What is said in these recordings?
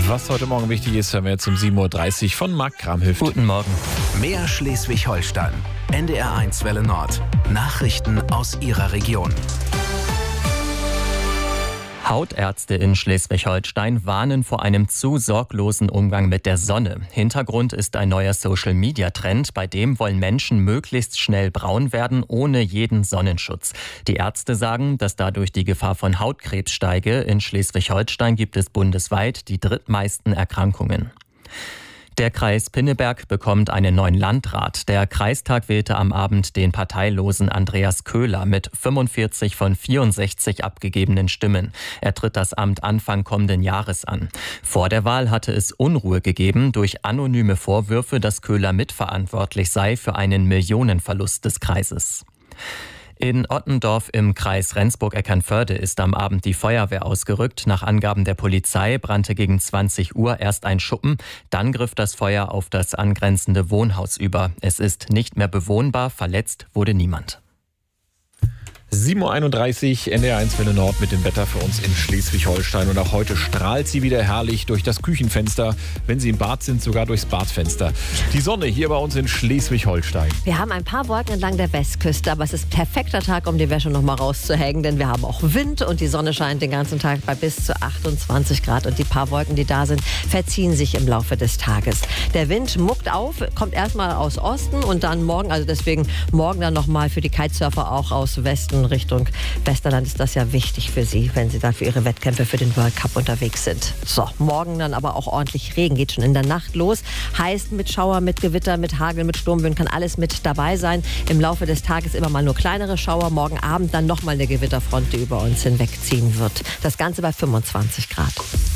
Was heute Morgen wichtig ist, hören wir jetzt um 7.30 Uhr von Marc Kramhüft. Guten Morgen. Mehr Schleswig-Holstein. NDR1 Welle Nord. Nachrichten aus Ihrer Region. Hautärzte in Schleswig-Holstein warnen vor einem zu sorglosen Umgang mit der Sonne. Hintergrund ist ein neuer Social-Media-Trend, bei dem wollen Menschen möglichst schnell braun werden, ohne jeden Sonnenschutz. Die Ärzte sagen, dass dadurch die Gefahr von Hautkrebs steige. In Schleswig-Holstein gibt es bundesweit die drittmeisten Erkrankungen. Der Kreis Pinneberg bekommt einen neuen Landrat. Der Kreistag wählte am Abend den parteilosen Andreas Köhler mit 45 von 64 abgegebenen Stimmen. Er tritt das Amt Anfang kommenden Jahres an. Vor der Wahl hatte es Unruhe gegeben durch anonyme Vorwürfe, dass Köhler mitverantwortlich sei für einen Millionenverlust des Kreises. In Ottendorf im Kreis Rendsburg-Eckernförde ist am Abend die Feuerwehr ausgerückt. Nach Angaben der Polizei brannte gegen 20 Uhr erst ein Schuppen, dann griff das Feuer auf das angrenzende Wohnhaus über. Es ist nicht mehr bewohnbar, verletzt wurde niemand. 7.31 Uhr, NDR1 Welle Nord mit dem Wetter für uns in Schleswig-Holstein. Und auch heute strahlt sie wieder herrlich durch das Küchenfenster. Wenn Sie im Bad sind, sogar durchs Badfenster. Die Sonne hier bei uns in Schleswig-Holstein. Wir haben ein paar Wolken entlang der Westküste, aber es ist perfekter Tag, um die Wäsche noch mal rauszuhängen, denn wir haben auch Wind und die Sonne scheint den ganzen Tag bei bis zu 28 Grad. Und die paar Wolken, die da sind, verziehen sich im Laufe des Tages. Der Wind muckt auf, kommt erstmal aus Osten und dann morgen, also deswegen morgen dann noch mal für die Kitesurfer auch aus Westen Richtung Westerland ist das ja wichtig für Sie, wenn Sie da für Ihre Wettkämpfe für den World Cup unterwegs sind. So, morgen dann aber auch ordentlich Regen, geht schon in der Nacht los. Heißt mit Schauer, mit Gewitter, mit Hagel, mit Sturmböen kann alles mit dabei sein. Im Laufe des Tages immer mal nur kleinere Schauer, morgen Abend dann nochmal eine Gewitterfront, die über uns hinwegziehen wird. Das Ganze bei 25 Grad.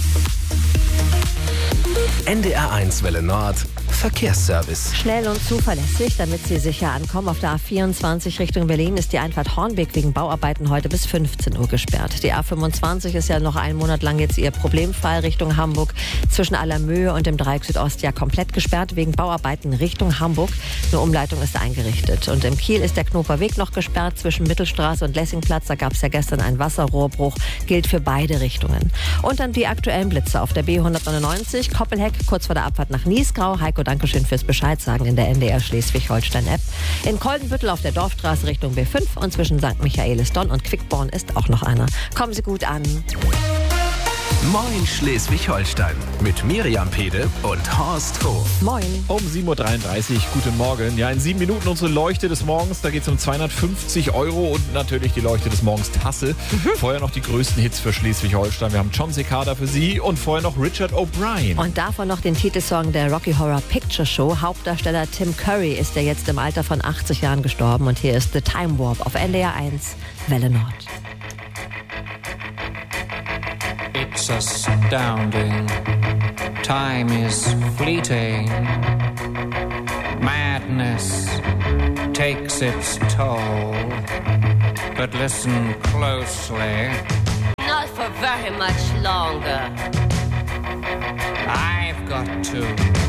NDR1 Welle Nord. Verkehrsservice. Schnell und zuverlässig, damit Sie sicher ankommen. Auf der A24 Richtung Berlin ist die Einfahrt Hornbeck wegen Bauarbeiten heute bis 15 Uhr gesperrt. Die A25 ist ja noch einen Monat lang jetzt ihr Problemfall Richtung Hamburg. Zwischen Allermöhe und dem Dreieck Südost ja komplett gesperrt wegen Bauarbeiten Richtung Hamburg. Eine Umleitung ist eingerichtet. Und in Kiel ist der Knoper-Weg noch gesperrt zwischen Mittelstraße und Lessingplatz. Da gab es ja gestern einen Wasserrohrbruch. Gilt für beide Richtungen. Und dann die aktuellen Blitze auf der B199 Koppelheck kurz vor der Abfahrt nach Niesgrau. Heiko, Dankeschön fürs Bescheid sagen in der NDR Schleswig-Holstein-App. In Koldenbüttel auf der Dorfstraße Richtung B5 und zwischen St. Michaelis-Donn und Quickborn ist auch noch einer. Kommen Sie gut an. Moin Schleswig-Holstein mit Miriam Pede und Horst Hof. Moin. Um 7.33 Uhr, guten Morgen. Ja, in 7 Minuten unsere Leuchte des Morgens. Da geht es um 250 € und natürlich die Leuchte des Morgens Tasse. Vorher noch die größten Hits für Schleswig-Holstein. Wir haben John Cicada für Sie und vorher noch Richard O'Brien. Und davon noch den Titelsong der Rocky Horror Picture Show. Hauptdarsteller Tim Curry ist ja jetzt im Alter von 80 Jahren gestorben. Und hier ist The Time Warp auf NDR1 Welle Nord. It's astounding. Time is fleeting. Madness takes its toll. But listen closely. Not for very much longer. I've got to